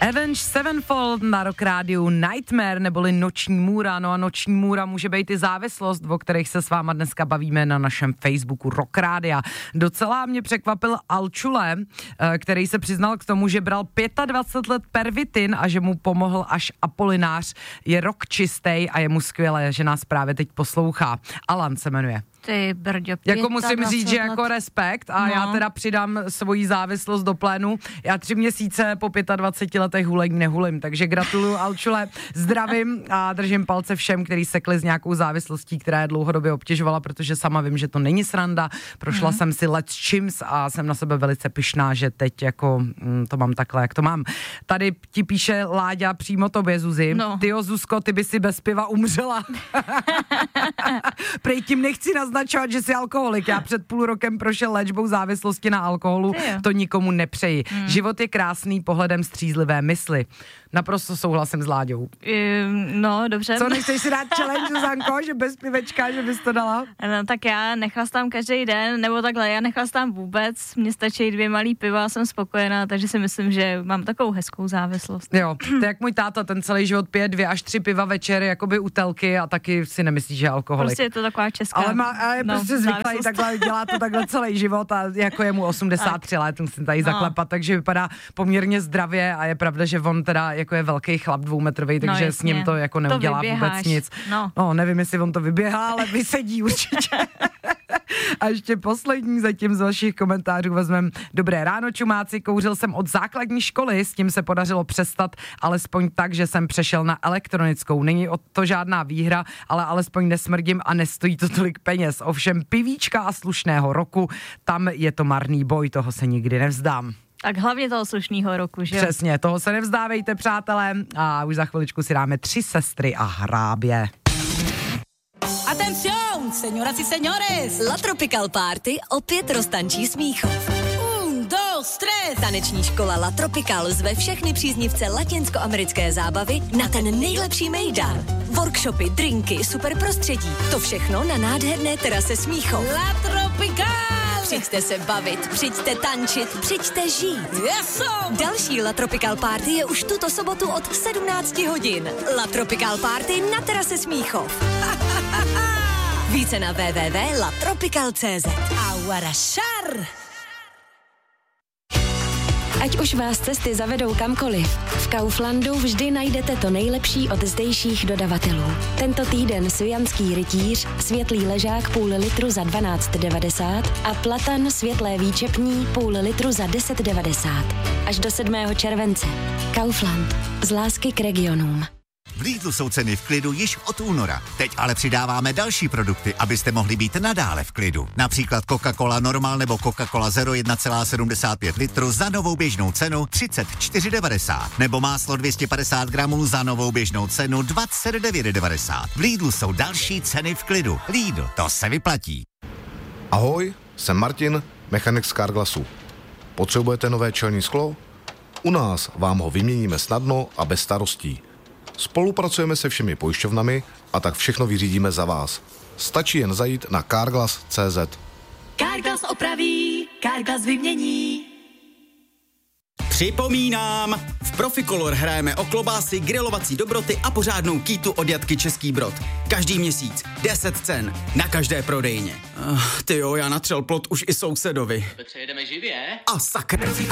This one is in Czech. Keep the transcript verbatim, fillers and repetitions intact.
Avenged Sevenfold na Rock Rádiu Nightmare neboli Noční můra. No a Noční můra může být i závislost, o kterých se s váma dneska bavíme na našem Facebooku Rock Rádia. Docela mě překvapil Alčule, který se přiznal k tomu, že bral dvacet pět let pervitin a že mu pomohl až Apolinář. Je rok čistej a je mu skvělé, že nás právě teď poslouchá. Alan se jmenuje. Ty brďo, jako musím říct, že jako respekt a no. Já teda přidám svoji závislost do plénu. Já tři měsíce po dvaceti pěti letech hulení nehulím, takže gratuluju Alčule, zdravím a držím palce všem, kteří sekli s nějakou závislostí, která je dlouhodobě obtěžovala, protože sama vím, že to není sranda. Prošla mm. jsem si let s čims a jsem na sebe velice pyšná, že teď jako mm, to mám takhle, jak to mám. Tady ti píše Láďa přímo tobě, Zuzi. No. Tyjo, Zuzko, ty by si bez piva umřela. Prej tím nechci naznačovat, že jsi alkoholik. Já před půl rokem prošel léčbou závislosti na alkoholu, to nikomu nepřeji. Mm. Život je krásný pohledem střízlivé mysli. Naprosto souhlasím s Láďou. Um, no, dobře. Co, nechceš si dát challenge, Zuzanko, že bez pivečka, že bys to dala? No, tak já nechlastám každý den, nebo takhle, já nechlastám vůbec, mně stačí dvě malý piva a jsem spokojená, takže si myslím, že mám takovou hezkou závislost. Jo, to jak můj táta, ten celý život pije dvě až tři piva večer, jakoby u telky a taky si nemyslí, že je alkoholik. Prostě je to taková česká. Ale má, a je no, prostě zvyklý takhle, dělá to takhle celý život a jako je mu osmdesát tři let, musím tady no. zaklepat, takže vypadá poměrně zdravě a je pravda, že on teda jako je velký chlap dvoumetrový, takže no, s ním to jako neudělá to vůbec nic. No. no, nevím, jestli on to vyběhá, ale vysedí určitě. A ještě poslední zatím z vašich komentářů vezmeme. Dobré ráno, čumáci, kouřil jsem od základní školy, s tím se podařilo přestat, alespoň tak, že jsem přešel na elektronickou. Není o to žádná výhra, ale alespoň nesmrdím a nestojí to tolik peněz. Ovšem pivíčka a slušného roku, tam je to marný boj, toho se nikdy nevzdám. Tak hlavně toho slušného roku, že jo? Přesně, toho se nevzdávejte, přátelé. A už za chviličku si dáme Tři sestry a hrábě. Atención, señoras y señores. La Tropical Party opět roztančí Smíchov. Un, dos, tres. Taneční škola La Tropical zve všechny příznivce latinskoamerické zábavy na ten nejlepší mejdan. Workshopy, drinky, super prostředí. To všechno na nádherné terase Smíchov. La Tropical. Přijďte se bavit, přijďte tančit, přijďte žít. Yeso. Další La Tropical Party je už tuto sobotu od sedmnácti hodin. La Tropical Party na terase Smíchov. Více na w w w tečka la tropical tečka cé zet. Aguarašar. Ať už vás cesty zavedou kamkoliv, v Kauflandu vždy najdete to nejlepší od zdejších dodavatelů. Tento týden svijanský rytíř, světlý ležák půl litru za dvanáct devadesát a platan světlé výčepní půl litru za deset devadesát. Až do sedmého července. Kaufland. Z lásky k regionům. V Lidlu jsou ceny v klidu již od února. Teď ale přidáváme další produkty, abyste mohli být nadále v klidu. Například Coca-Cola Normal nebo Coca-Cola Zero jedna celá sedmdesát pět litru za novou běžnou cenu třicet čtyři devadesát. Nebo máslo dvě stě padesát gramů za novou běžnou cenu dvacet devět devadesát. V Lidlu jsou další ceny v klidu. Lidl, to se vyplatí. Ahoj, jsem Martin, mechanik z Carglassu. Potřebujete nové čelní sklo? U nás vám ho vyměníme snadno a bez starostí. Spolupracujeme se všemi pojišťovnami a tak všechno vyřídíme za vás. Stačí jen zajít na carglass tečka cé zet. Carglass opraví, Carglass vymění. Připomínám, v Proficolor hrajeme o klobásy, grilovací dobroty a pořádnou kýtu od Jatky Český Brod. Každý měsíc deset cen na každé prodejně. Uh, tyjo, já natřel plot už i sousedovi. Přejedeme živě? A sakra.